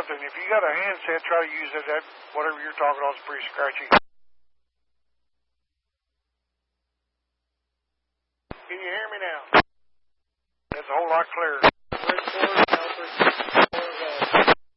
and if you got a handset, try to use it. That whatever you're talking on is pretty scratchy. Can you hear me now? That's a whole lot clearer.